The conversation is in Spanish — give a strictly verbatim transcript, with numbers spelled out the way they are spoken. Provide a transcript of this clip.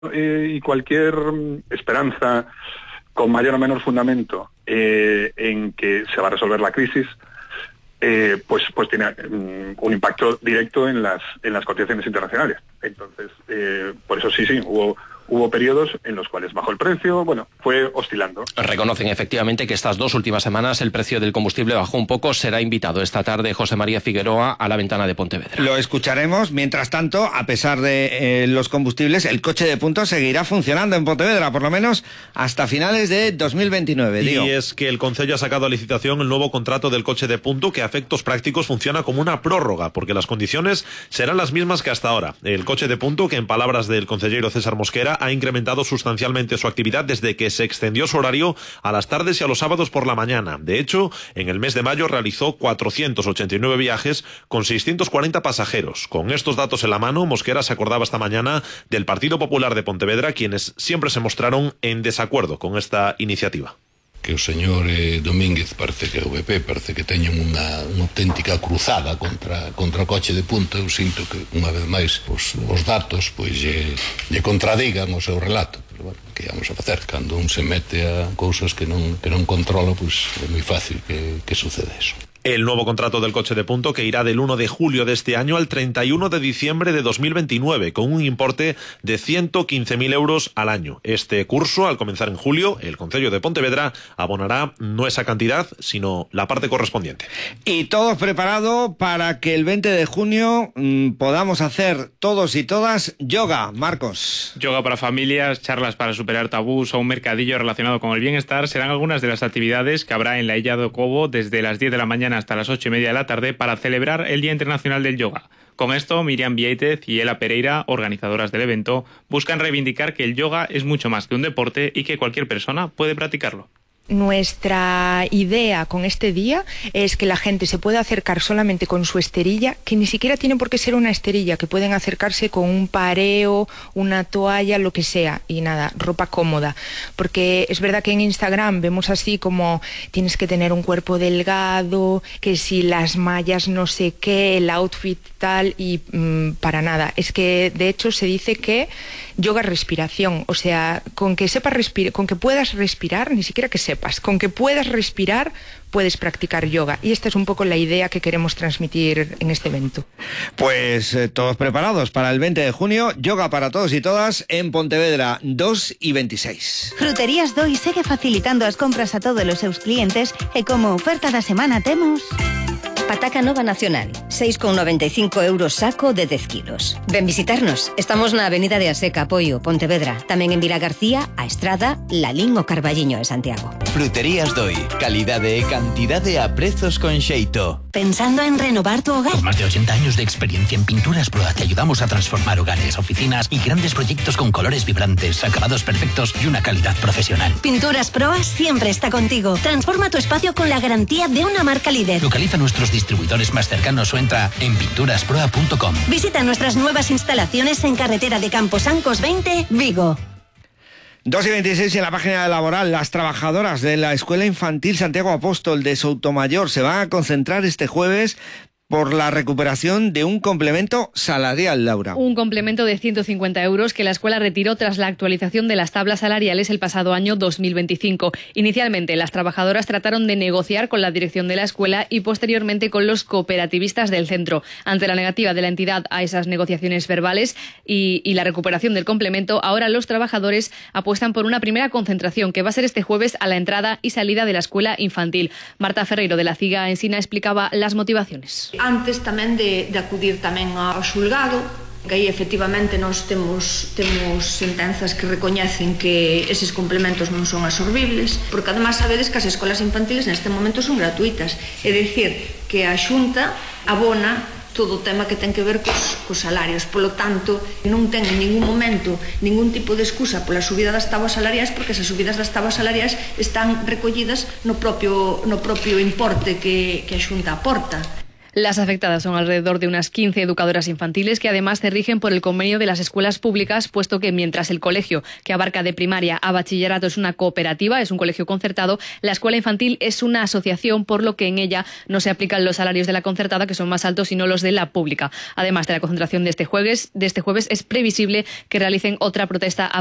eh, y cualquier esperanza con mayor o menor fundamento eh, en que se va a resolver la crisis, eh, pues, pues tiene um, un impacto directo en las, en las cotizaciones internacionales. Entonces, eh, por eso sí, sí, hubo... Hubo periodos en los cuales bajó el precio, bueno, fue oscilando. Reconocen efectivamente que estas dos últimas semanas el precio del combustible bajó un poco. Será invitado esta tarde José María Figueroa a la ventana de Pontevedra. Lo escucharemos. Mientras tanto, a pesar de eh, los combustibles, el coche de punto seguirá funcionando en Pontevedra, por lo menos hasta finales de dos mil veintinueve. Y digo. es que el Concello ha sacado a licitación el nuevo contrato del coche de punto, que a efectos prácticos funciona como una prórroga, porque las condiciones serán las mismas que hasta ahora. El coche de punto, que en palabras del concejero César Mosquera, ha incrementado sustancialmente su actividad desde que se extendió su horario a las tardes y a los sábados por la mañana. De hecho, en el mes de mayo realizó cuatrocientos ochenta y nueve viajes con seiscientos cuarenta pasajeros. Con estos datos en la mano, Mosquera se acordaba esta mañana del Partido Popular de Pontevedra, quienes siempre se mostraron en desacuerdo con esta iniciativa. Que o señor eh, Domínguez parece que o B P parece que teñen unha, unha auténtica cruzada contra, contra o coche de punta. Eu sinto que unha vez máis os, os datos pois lle, lle contradigan o seu relato, pero bueno, que vamos a facer? Cando un se mete a cousas que non, que non controla, pois é moi fácil que, que suceda eso. El nuevo contrato del coche de punto, que irá del uno de julio de este año al treinta y uno de diciembre de dos mil veintinueve, con un importe de ciento quince mil euros al año. Este curso, al comenzar en julio, el Concello de Pontevedra abonará no esa cantidad, sino la parte correspondiente. Y todos preparados para que el veinte de junio mmm, podamos hacer todos y todas yoga, Marcos. Yoga para familias, charlas para superar tabús o un mercadillo relacionado con el bienestar serán algunas de las actividades que habrá en la Illa do Cobo desde las diez de la mañana hasta las ocho y media de la tarde para celebrar el Día Internacional del Yoga. Con esto, Miriam Vieitez y Ela Pereira, organizadoras del evento, buscan reivindicar que el yoga es mucho más que un deporte y que cualquier persona puede practicarlo. Nuestra idea con este día es que la gente se pueda acercar solamente con su esterilla, que ni siquiera tiene por qué ser una esterilla, que pueden acercarse con un pareo, una toalla, lo que sea, y nada, ropa cómoda. Porque es verdad que en Instagram vemos así como tienes que tener un cuerpo delgado, que si las mallas no sé qué, el outfit tal, y mmm, para nada. Es que de hecho se dice que yoga es respiración, o sea, con que sepas respirar, con que puedas respirar, ni siquiera que sepas, con que puedas respirar, puedes practicar yoga. Y esta es un poco la idea que queremos transmitir en este evento. Pues eh, todos preparados para el veinte de junio, yoga para todos y todas en Pontevedra, dos y veintiséis. Fruterías Doi segue facilitando as compras a todos os seus clientes e como oferta da semana temos... Pataca nova nacional, seis con noventa y cinco euros saco de dez kilos. Ven visitarnos, estamos na avenida de Aseca, Apoio, Pontevedra. Tamén en Vila García, A Estrada, Lalín o Carballiño de Santiago. Fruterías Doi, calidade e cantidade a prezos con xeito. ¿Pensando en renovar tu hogar? Con más de ochenta años de experiencia en Pinturas Proa te ayudamos a transformar hogares, oficinas y grandes proyectos con colores vibrantes, acabados perfectos y una calidad profesional. Pinturas Proa siempre está contigo. Transforma tu espacio con la garantía de una marca líder. Localiza nuestros distribuidores más cercanos o entra en pinturas proa punto com. Visita nuestras nuevas instalaciones en carretera de Camposancos veinte, Vigo. dos y veintiséis en la página laboral. Las trabajadoras de la Escuela Infantil Santiago Apóstol de Soutomayor se van a concentrar este jueves por la recuperación de un complemento salarial, Laura. Un complemento de ciento cincuenta euros que la escuela retiró tras la actualización de las tablas salariales el pasado año dos mil veinticinco. Inicialmente, las trabajadoras trataron de negociar con la dirección de la escuela y posteriormente con los cooperativistas del centro. Ante la negativa de la entidad a esas negociaciones verbales y, y la recuperación del complemento, ahora los trabajadores apuestan por una primera concentración que va a ser este jueves a la entrada y salida de la escuela infantil. Marta Ferreiro, de la CIGA Ensina, explicaba las motivaciones. Antes tamén de, de acudir tamén ao xulgado, que aí efectivamente nós temos, temos sentenzas que recoñecen que eses complementos non son absorbibles, porque además sabedes que as escolas infantiles neste momento son gratuitas, é dicir, que a Xunta abona todo o tema que ten que ver cos, cos salarios. Polo tanto, non ten en ningún momento ningún tipo de excusa pola subida das tabas salariais, porque esas subidas das tabas salariais están recollidas no propio, no propio importe que, que a Xunta aporta. Las afectadas son alrededor de unas quince educadoras infantiles que además se rigen por el convenio de las escuelas públicas, puesto que mientras el colegio, que abarca de primaria a bachillerato, es una cooperativa, es un colegio concertado, la escuela infantil es una asociación, por lo que en ella no se aplican los salarios de la concertada, que son más altos, sino los de la pública. Además de la concentración de este jueves, de este jueves es previsible que realicen otra protesta